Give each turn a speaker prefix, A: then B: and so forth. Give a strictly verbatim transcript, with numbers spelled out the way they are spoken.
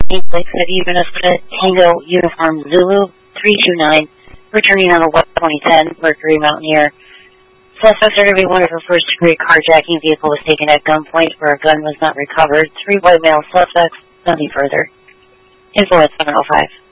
A: six at Minnesota, Tango Uniform Zulu three two nine, returning on a West twenty ten Mercury Mountaineer. Suspects are going to be wanted for first-degree carjacking. Vehicle was taken at gunpoint where a gun was not recovered. Three white male suspects, nothing further. Info at seven oh five.